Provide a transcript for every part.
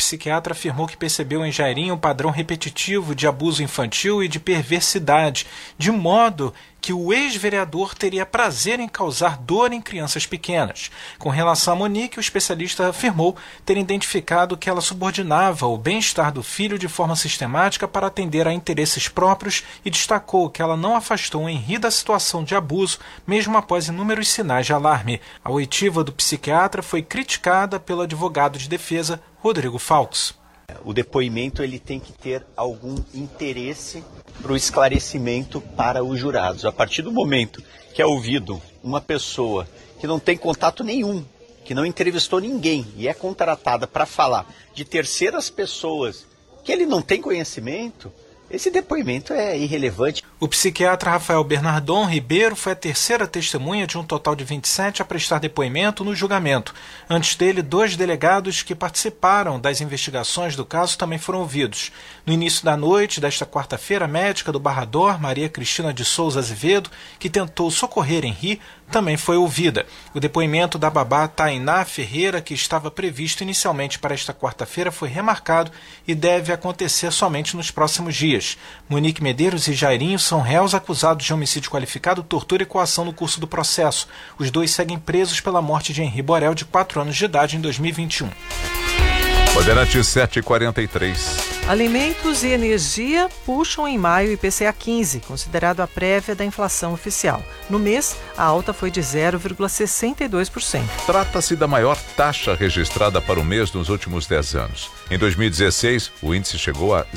psiquiatra afirmou que percebeu em Jairinho um padrão repetitivo de abuso infantil e de perversidade, de modo que o ex-vereador teria prazer em causar dor em crianças pequenas. Com relação a Monique, o especialista afirmou ter identificado que ela subordinava o bem-estar do filho de forma sistemática para atender a interesses próprios e destacou que ela não afastou Henri da situação de abuso, mesmo após inúmeros sinais de alarme. A oitiva do psiquiatra foi criticada pelo advogado de defesa, Rodrigo Falks. O depoimento ele tem que ter algum interesse para o esclarecimento para os jurados. A partir do momento que é ouvido uma pessoa que não tem contato nenhum, que não entrevistou ninguém e é contratada para falar de terceiras pessoas que ele não tem conhecimento, esse depoimento é irrelevante. O psiquiatra Rafael Bernardon Ribeiro foi a terceira testemunha de um total de 27 a prestar depoimento no julgamento. Antes dele, 2 delegados que participaram das investigações do caso também foram ouvidos. No início da noite desta quarta-feira, a médica do Barrador, Maria Cristina de Souza Azevedo, que tentou socorrer Henri, também foi ouvida. O depoimento da babá Tainá Ferreira, que estava previsto inicialmente para esta quarta-feira, foi remarcado e deve acontecer somente nos próximos dias. Monique Medeiros e Jairinho são réus acusados de homicídio qualificado, tortura e coação no curso do processo. Os 2 seguem presos pela morte de Henri Borel, de 4 anos de idade, em 2021. Bandeirante 743. Alimentos e energia puxam em maio o IPCA 15, considerado a prévia da inflação oficial. No mês, a alta foi de 0,62%. Trata-se da maior taxa registrada para o mês nos últimos 10 anos. Em 2016, o índice chegou a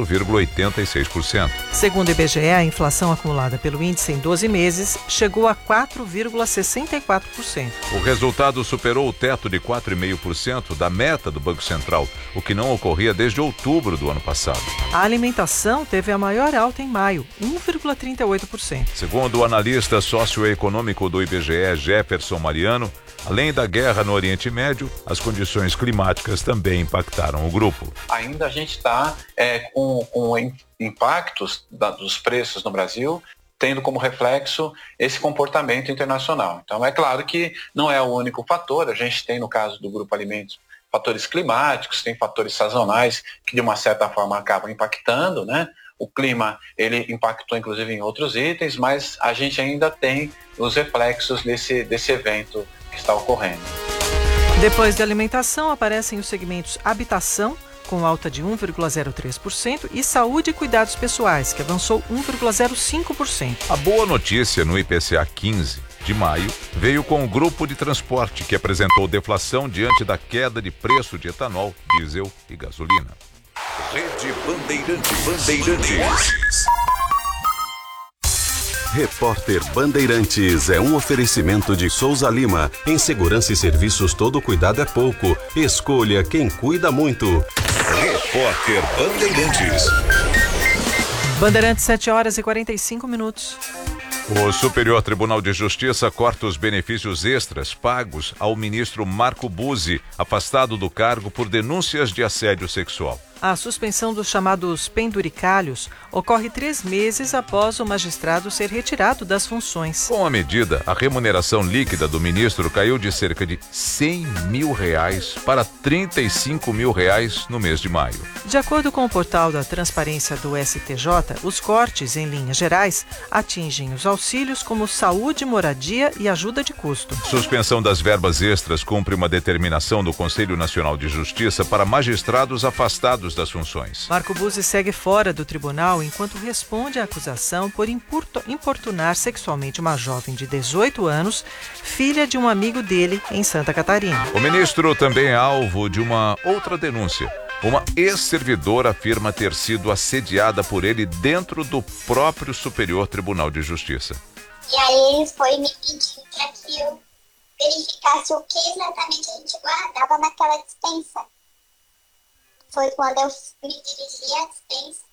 0,86%. Segundo o IBGE, a inflação acumulada pelo índice em 12 meses chegou a 4,64%. O resultado superou o teto de 4,5% da meta do Banco Central, o que não ocorria desde outubro do ano passado. A alimentação teve a maior alta em maio, 1,38%. Segundo o analista socioeconômico do IBGE, Jefferson Mariano, além da guerra no Oriente Médio, as condições climáticas também impactaram o grupo. Ainda a gente está com impactos dos preços no Brasil, tendo como reflexo esse comportamento internacional. Então é claro que não é o único fator, a gente tem no caso do Grupo Alimentos fatores climáticos, tem fatores sazonais que de uma certa forma acabam impactando, né? O clima, ele impactou inclusive em outros itens, mas a gente ainda tem os reflexos desse evento que está ocorrendo. Depois de alimentação, aparecem os segmentos habitação, com alta de 1,03%, e saúde e cuidados pessoais, que avançou 1,05%. A boa notícia no IPCA 15 de maio veio com o grupo de transporte, que apresentou deflação diante da queda de preço de etanol, diesel e gasolina. Rede Bandeirantes. Repórter Bandeirantes é um oferecimento de Souza Lima. Em segurança e serviços, todo cuidado é pouco. Escolha quem cuida muito. Repórter Bandeirantes. Bandeirantes, 7h45. O Superior Tribunal de Justiça corta os benefícios extras pagos ao ministro Marco Buzzi, afastado do cargo por denúncias de assédio sexual. A suspensão dos chamados penduricalhos ocorre 3 meses após o magistrado ser retirado das funções. Com a medida, a remuneração líquida do ministro caiu de cerca de R$100 mil para R$35 mil no mês de maio. De acordo com o portal da Transparência do STJ, os cortes, em linhas gerais, atingem os auxílios como saúde, moradia e ajuda de custo. Suspensão das verbas extras cumpre uma determinação do Conselho Nacional de Justiça para magistrados afastados das funções. Marco Buzzi segue fora do tribunal enquanto responde à acusação por importunar sexualmente uma jovem de 18 anos, filha de um amigo dele em Santa Catarina. O ministro também é alvo de uma outra denúncia. Uma ex-servidora afirma ter sido assediada por ele dentro do próprio Superior Tribunal de Justiça. E aí ele foi me pedir para que eu verificasse o que exatamente a gente guardava naquela dispensa. Foi quando eu me dirigi à dispensa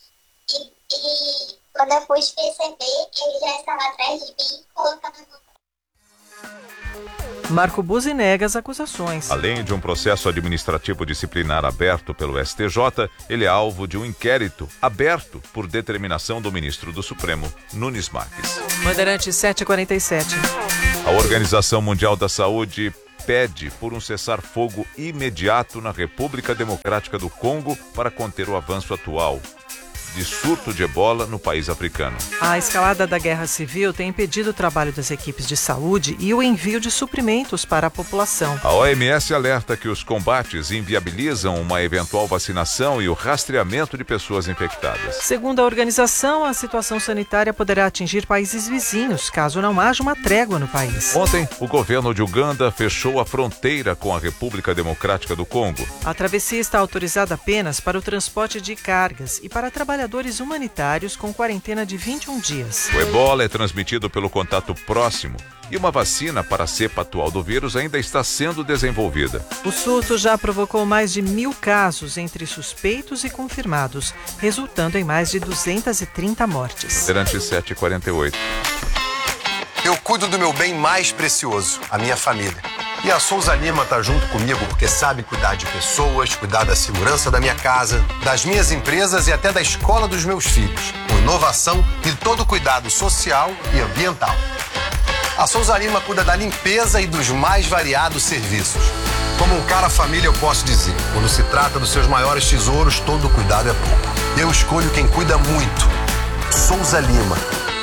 e quando eu pude perceber que ele já estava atrás de mim, colocando a mão. Marco Buzzi nega as acusações. Além de um processo administrativo disciplinar aberto pelo STJ, ele é alvo de um inquérito aberto por determinação do ministro do Supremo, Nunes Marques. Bandeirantes 7h47. A Organização Mundial da Saúde pede por um cessar-fogo imediato na República Democrática do Congo para conter o avanço atual de surto de ebola no país africano. A escalada da guerra civil tem impedido o trabalho das equipes de saúde e o envio de suprimentos para a população. A OMS alerta que os combates inviabilizam uma eventual vacinação e o rastreamento de pessoas infectadas. Segundo a organização, a situação sanitária poderá atingir países vizinhos, caso não haja uma trégua no país. Ontem, o governo de Uganda fechou a fronteira com a República Democrática do Congo. A travessia está autorizada apenas para o transporte de cargas e para trabalhadores humanitários com quarentena de 21 dias. O ebola é transmitido pelo contato próximo e uma vacina para a cepa atual do vírus ainda está sendo desenvolvida. O surto já provocou mais de 1.000 casos entre suspeitos e confirmados, resultando em mais de 230 mortes. Durante 7h48. Eu cuido do meu bem mais precioso, a minha família. E a Souza Lima tá junto comigo porque sabe cuidar de pessoas, cuidar da segurança da minha casa, das minhas empresas e até da escola dos meus filhos, com inovação e todo cuidado social e ambiental. A Souza Lima cuida da limpeza e dos mais variados serviços. Como um cara família, eu posso dizer, quando se trata dos seus maiores tesouros, todo cuidado é pouco. Eu escolho quem cuida muito. Souza Lima.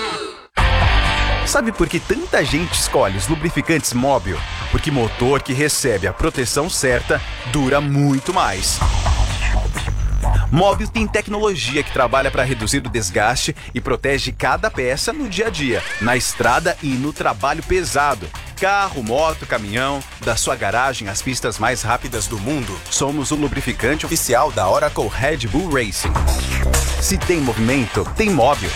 Sabe por que tanta gente escolhe os lubrificantes Móbil? Porque motor que recebe a proteção certa dura muito mais. Móbil tem tecnologia que trabalha para reduzir o desgaste e protege cada peça no dia a dia, na estrada e no trabalho pesado. Carro, moto, caminhão, da sua garagem às pistas mais rápidas do mundo, somos o lubrificante oficial da Oracle Red Bull Racing. Se tem movimento, tem Móbil.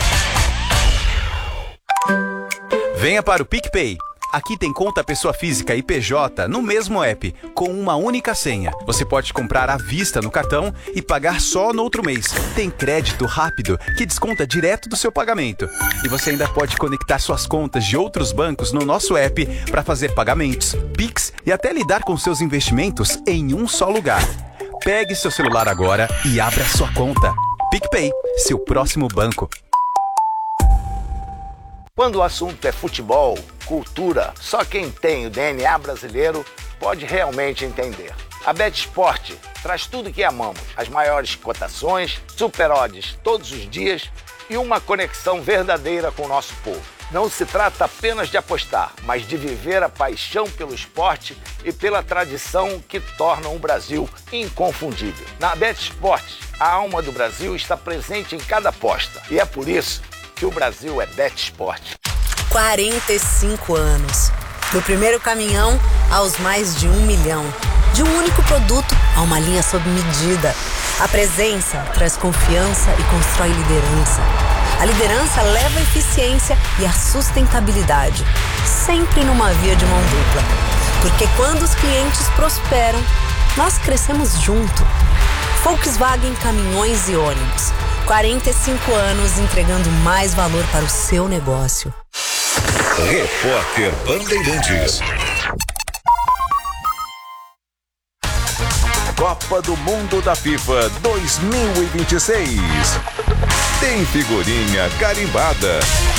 Venha para o PicPay. Aqui tem conta pessoa física e PJ no mesmo app, com uma única senha. Você pode comprar à vista no cartão e pagar só no outro mês. Tem crédito rápido que desconta direto do seu pagamento. E você ainda pode conectar suas contas de outros bancos no nosso app para fazer pagamentos, Pix e até lidar com seus investimentos em um só lugar. Pegue seu celular agora e abra sua conta. PicPay, seu próximo banco. Quando o assunto é futebol, cultura, só quem tem o DNA brasileiro pode realmente entender. A BetSport traz tudo que amamos, as maiores cotações, super odds todos os dias e uma conexão verdadeira com o nosso povo. Não se trata apenas de apostar, mas de viver a paixão pelo esporte e pela tradição que tornam o Brasil inconfundível. Na BetSport, a alma do Brasil está presente em cada aposta e é por isso que o Brasil é BetSport. 45 anos. Do primeiro caminhão aos mais de 1 milhão. De um único produto a uma linha sob medida. A presença traz confiança e constrói liderança. A liderança leva a eficiência e a sustentabilidade. Sempre numa via de mão dupla. Porque quando os clientes prosperam, nós crescemos junto. Volkswagen Caminhões e Ônibus. 45 anos entregando mais valor para o seu negócio. Repórter Bandeirantes. Copa do Mundo da FIFA 2026. Tem figurinha carimbada.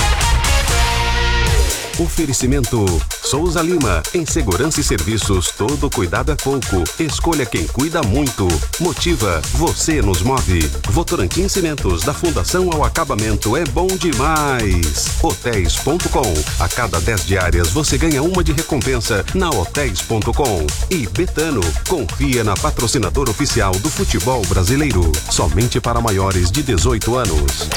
Oferecimento Souza Lima. Em segurança e serviços, todo cuidado é pouco. Escolha quem cuida muito. Motiva, você nos move. Votorantim Cimentos, da fundação ao acabamento, é bom demais. Hotéis.com. A cada 10 diárias você ganha uma de recompensa na Hotéis.com. E Betano, confia na patrocinadora oficial do futebol brasileiro. Somente para maiores de 18 anos.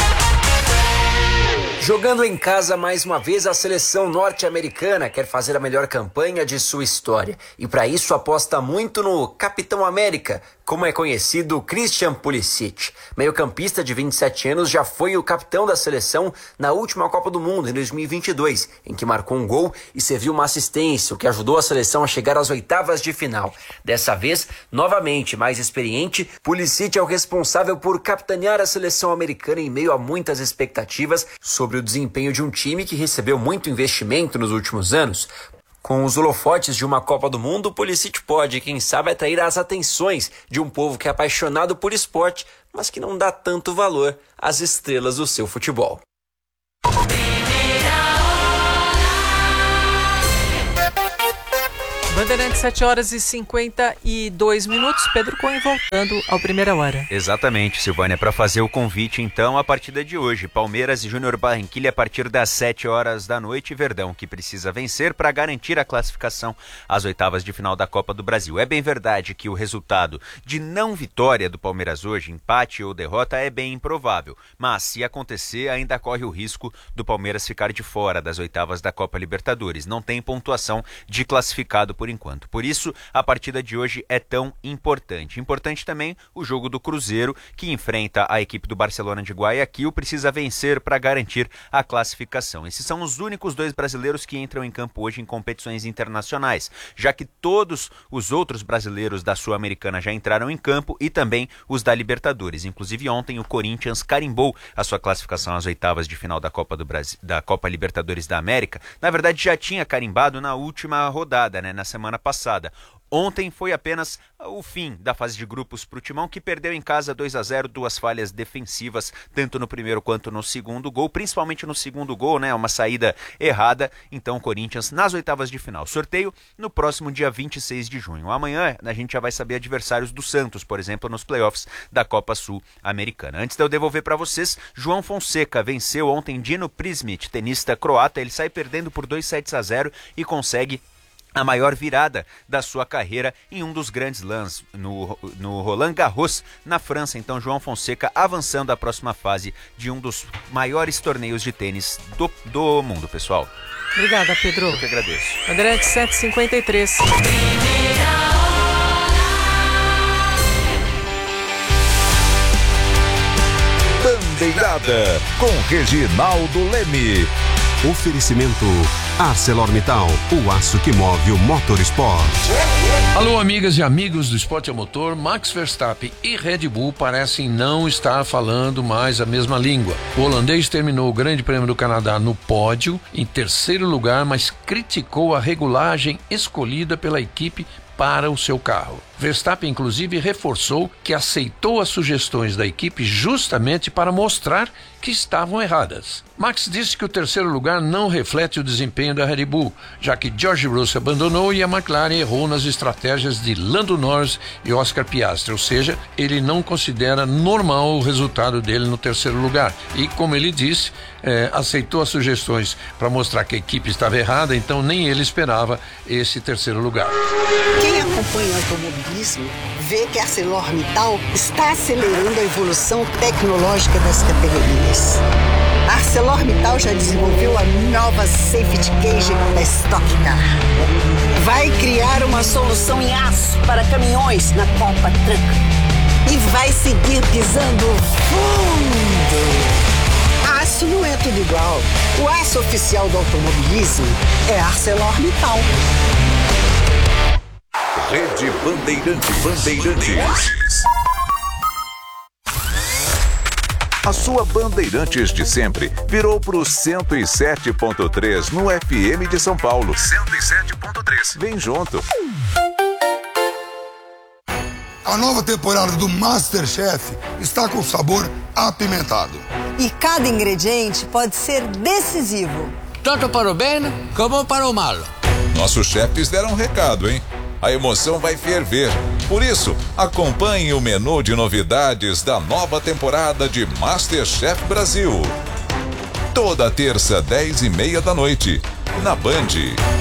Jogando em casa mais uma vez, a seleção norte-americana quer fazer a melhor campanha de sua história. E para isso aposta muito no Capitão América, como é conhecido Christian Pulisic. Meio-campista de 27 anos, já foi o capitão da seleção na última Copa do Mundo, em 2022, em que marcou um gol e serviu uma assistência, o que ajudou a seleção a chegar às oitavas de final. Dessa vez, novamente mais experiente, Pulisic é o responsável por capitanear a seleção americana em meio a muitas expectativas sobre o desempenho de um time que recebeu muito investimento nos últimos anos. Com os holofotes de uma Copa do Mundo, o Pulisic pode, quem sabe, atrair as atenções de um povo que é apaixonado por esporte, mas que não dá tanto valor às estrelas do seu futebol. Bandeirantes, 7 horas e 52 minutos. Pedro Cunha voltando ao Primeira Hora. Exatamente, Silvânia, para fazer o convite, então, a partida de hoje. Palmeiras e Júnior Barranquilla a partir das 7 horas da noite. Verdão, que precisa vencer para garantir a classificação às oitavas de final da Copa do Brasil. É bem verdade que o resultado de não vitória do Palmeiras hoje, empate ou derrota, é bem improvável. Mas, se acontecer, ainda corre o risco do Palmeiras ficar de fora das oitavas da Copa Libertadores. Não tem pontuação de classificado por enquanto. Por isso, a partida de hoje é tão importante. Importante também o jogo do Cruzeiro, que enfrenta a equipe do Barcelona de Guayaquil, precisa vencer para garantir a classificação. Esses são os únicos dois brasileiros que entram em campo hoje em competições internacionais, já que todos os outros brasileiros da Sul-Americana já entraram em campo e também os da Libertadores. Inclusive ontem o Corinthians carimbou a sua classificação às oitavas de final da Copa do Brasil, da Copa Libertadores da América. Na verdade já tinha carimbado na última rodada, na semana passada. Ontem foi apenas o fim da fase de grupos para o Timão, que perdeu em casa 2-0, duas falhas defensivas, tanto no primeiro quanto no segundo gol, principalmente no segundo gol, uma saída errada. Então o Corinthians nas oitavas de final. Sorteio no próximo dia 26 de junho. Amanhã a gente já vai saber adversários do Santos, por exemplo, nos playoffs da Copa Sul-Americana. Antes de eu devolver para vocês, João Fonseca venceu ontem Dino Prismic, tenista croata. Ele sai perdendo por 2-0 e consegue a maior virada da sua carreira em um dos grandes lãs no Roland Garros, na França. Então, João Fonseca avançando à próxima fase de um dos maiores torneios de tênis do mundo, pessoal. Obrigada, Pedro. Eu que agradeço. Bandeirantes, 7h53. Bandeirada com Reginaldo Leme. Oferecimento ArcelorMittal, o aço que move o motorsport. Alô, amigas e amigos do esporte a motor. Max Verstappen e Red Bull parecem não estar falando mais a mesma língua. O holandês terminou o Grande Prêmio do Canadá no pódio, em terceiro lugar, mas criticou a regulagem escolhida pela equipe para o seu carro. Verstappen, inclusive, reforçou que aceitou as sugestões da equipe justamente para mostrar que estavam erradas. Max disse que o terceiro lugar não reflete o desempenho da Red Bull, já que George Russell abandonou e a McLaren errou nas estratégias de Lando Norris e Oscar Piastri, ou seja, ele não considera normal o resultado dele no terceiro lugar. E, como ele disse, aceitou as sugestões para mostrar que a equipe estava errada, então nem ele esperava esse terceiro lugar. Quem acompanha o automobilismo vê que a ArcelorMittal está acelerando a evolução tecnológica das categorias. A ArcelorMittal já desenvolveu a nova Safety Cage da Stock Car. Vai criar uma solução em aço para caminhões na Copa Truck. E vai seguir pisando fundo. Aço não é tudo igual. O aço oficial do automobilismo é ArcelorMittal. Rede Bandeirantes. A sua Bandeirantes de sempre virou pro 107.3 no FM de São Paulo. 107.3. Vem junto. A nova temporada do MasterChef está com sabor apimentado. E cada ingrediente pode ser decisivo. Tanto para o bem como para o mal. Nossos chefes deram um recado, hein? A emoção vai ferver. Por isso, acompanhe o menu de novidades da nova temporada de MasterChef Brasil. Toda terça, 10h30 da noite, na Band.